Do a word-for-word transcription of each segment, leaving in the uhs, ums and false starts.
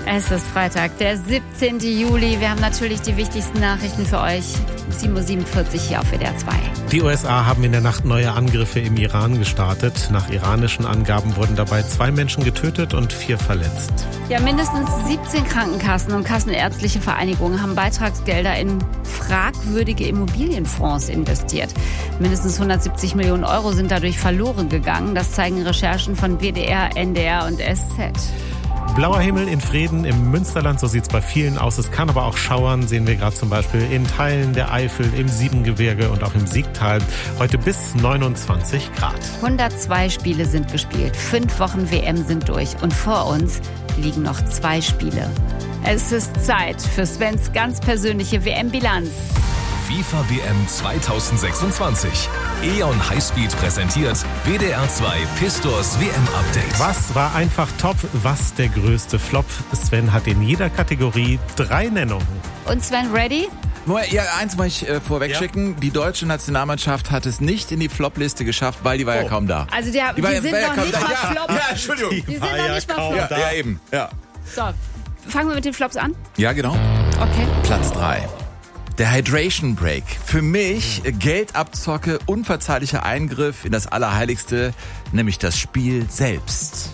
Es ist Freitag, der siebzehnten Juli. Wir haben natürlich die wichtigsten Nachrichten für euch. sieben Uhr siebenundvierzig hier auf W D R zwei. Die U S A haben in der Nacht neue Angriffe im Iran gestartet. Nach iranischen Angaben wurden dabei zwei Menschen getötet und vier verletzt. Ja, mindestens siebzehn Krankenkassen und kassenärztliche Vereinigungen haben Beitragsgelder in fragwürdige Immobilienfonds investiert. Mindestens hundertsiebzig Millionen Euro sind dadurch verloren gegangen. Das zeigen Recherchen von W D R, N D R und S Z. Blauer Himmel in Vreden im Münsterland, so sieht es bei vielen aus. Es kann aber auch schauern, sehen wir gerade zum Beispiel in Teilen der Eifel, im Siebengebirge und auch im Siegtal. Heute bis neunundzwanzig Grad. hundertzwei Spiele sind gespielt, fünf Wochen W M sind durch und vor uns liegen noch zwei Spiele. Es ist Zeit für Svens ganz persönliche W M-Bilanz. FIFA W M zweitausendsechsundzwanzig. E O N Highspeed präsentiert W D R zwei Pistors W M-Update. Was war einfach top? Was der größte Flop? Sven hat in jeder Kategorie drei Nennungen. Und Sven, ready? Ja, eins muss ich äh, vorweg schicken. Die deutsche Nationalmannschaft hat es nicht in die Flop-Liste geschafft, weil die war oh. ja kaum da. Also die, die, die war, sind war noch ja nicht mal ja, Flop. Ja, Entschuldigung. Die, die sind noch ja nicht mal Flop. Ja, ja, eben. Ja. So, fangen wir mit den Flops an? Ja, genau. Okay. Platz drei. Der Hydration Break. Für mich Geldabzocke, unverzeihlicher Eingriff in das Allerheiligste, nämlich das Spiel selbst.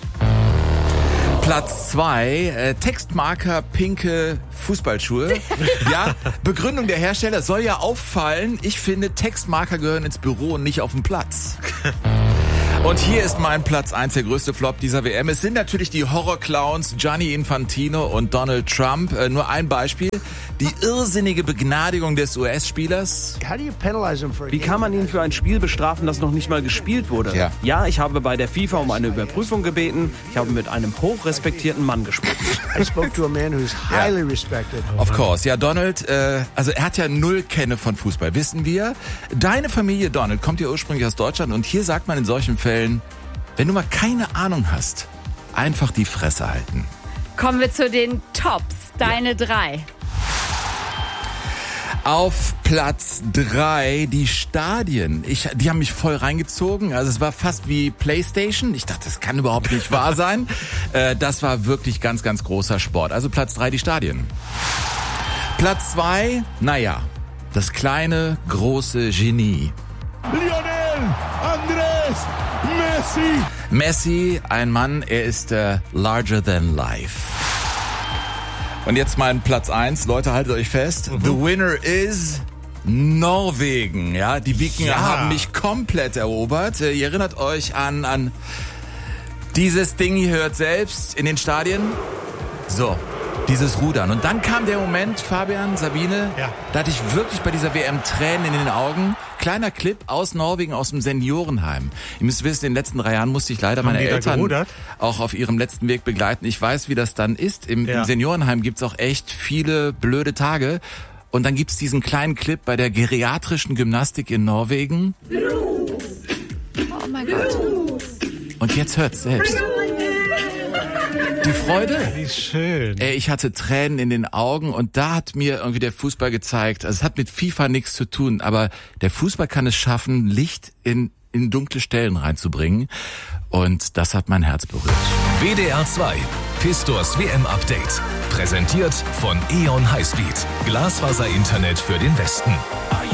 Platz zwei, äh, Textmarker pinke Fußballschuhe. Ja, Begründung der Hersteller soll ja auffallen. Ich finde, Textmarker gehören ins Büro und nicht auf den Platz. Und hier ist mein Platz eins, der größte Flop dieser W M. Es sind natürlich die Horrorclowns Gianni Infantino und Donald Trump. Äh, nur ein Beispiel. Die irrsinnige Begnadigung des U S-Spielers. Wie kann man ihn für ein Spiel bestrafen, das noch nicht mal gespielt wurde? Ja. ja, ich habe bei der FIFA um eine Überprüfung gebeten. Ich habe mit einem hochrespektierten Mann gesprochen. I spoke to a man who's highly respected. Of course. Ja, Donald, äh, also er hat ja null Kenne von Fußball, wissen wir. Deine Familie, Donald, kommt ja ursprünglich aus Deutschland und hier sagt man in solchen Fällen, wenn du mal keine Ahnung hast, einfach die Fresse halten. Kommen wir zu den Tops. Deine ja. drei. Auf Platz drei die Stadien. Ich, die haben mich voll reingezogen. Also es war fast wie PlayStation. Ich dachte, das kann überhaupt nicht wahr sein. Äh, das war wirklich ganz, ganz großer Sport. Also Platz drei die Stadien. Platz zwei, naja, das kleine, große Genie. Lionel Andrés Messi. Messi, ein Mann, er ist äh, larger than life. Und jetzt mein Platz eins. Leute, haltet euch fest. Mhm. The winner is Norwegen. Ja, die Wikinger ja. haben mich komplett erobert. Ihr erinnert euch an, an dieses Ding, ihr hört selbst in den Stadien. So, dieses Rudern. Und dann kam der Moment, Fabian, Sabine, ja. da hatte ich wirklich bei dieser W M Tränen in den Augen. Kleiner Clip aus Norwegen, aus dem Seniorenheim. Ihr müsst wissen, in den letzten drei Jahren musste ich leider Haben meine Eltern gerudert? auch auf ihrem letzten Weg begleiten. Ich weiß, wie das dann ist. Im, ja. im Seniorenheim gibt's auch echt viele blöde Tage. Und dann gibt's diesen kleinen Clip bei der geriatrischen Gymnastik in Norwegen. Oh mein Gott. Und jetzt hört's selbst. Die Freude. Wie schön. Ey, ich hatte Tränen in den Augen und da hat mir irgendwie der Fußball gezeigt, also es hat mit FIFA nichts zu tun, aber der Fußball kann es schaffen, Licht in, in dunkle Stellen reinzubringen und das hat mein Herz berührt. W D R zwei, Pistors W M-Update. Präsentiert von E O N Highspeed. Glasfaser-Internet für den Westen.